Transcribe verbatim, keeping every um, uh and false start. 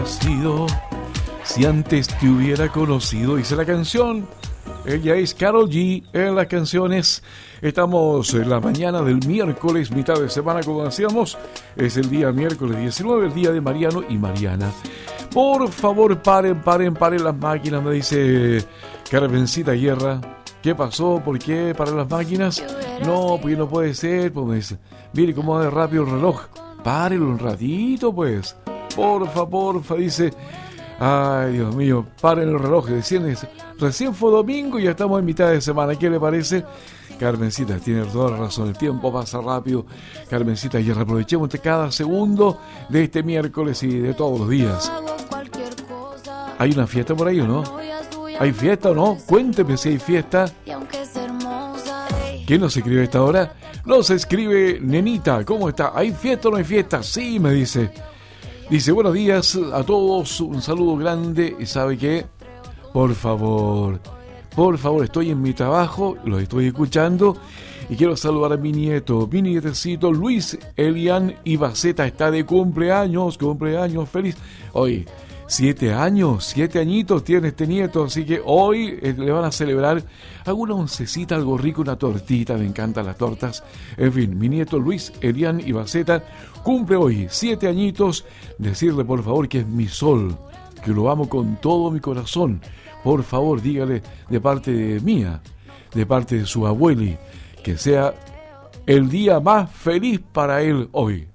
Sido, si antes te hubiera conocido, dice la canción. Ella es Karol G en las canciones. Estamos en la mañana del miércoles, mitad de semana, como decíamos. Es el día miércoles diecinueve, el día de Mariano y Mariana. Por favor, paren, paren, paren las máquinas, me dice Carmencita Guerra. ¿Qué pasó? ¿Por qué paren las máquinas? No, pues no puede ser. Pues me dice, mire cómo va de rápido el reloj. Párenlo un ratito, pues. Porfa, porfa, dice. Ay, Dios mío, paren el reloj. Recién, recién fue domingo y ya estamos en mitad de semana. ¿Qué le parece? Carmencita, tiene toda la razón. El tiempo pasa rápido. Carmencita, y aprovechemos de cada segundo de este miércoles y de todos los días. ¿Hay una fiesta por ahí o no? ¿Hay fiesta o no? Cuénteme si hay fiesta. ¿Quién nos escribe a esta hora? Nos escribe Nenita. ¿Cómo está? ¿Hay fiesta o no hay fiesta? Sí, me dice. Dice, buenos días a todos, un saludo grande. ¿Y sabe qué? Por favor, por favor, estoy en mi trabajo, lo estoy escuchando y quiero saludar a mi nieto, mi nietecito Luis Elian Ibaceta. Está de cumpleaños, cumpleaños, feliz. Hoy, siete años, siete añitos tiene este nieto, así que hoy eh, le van a celebrar alguna oncecita, algo rico, una tortita, me encantan las tortas. En fin, mi nieto Luis Elian Ibaceta cumple hoy siete añitos. Decirle por favor que es mi sol, que lo amo con todo mi corazón. Por favor, dígale de parte de mía, de parte de su abueli, que sea el día más feliz para él hoy.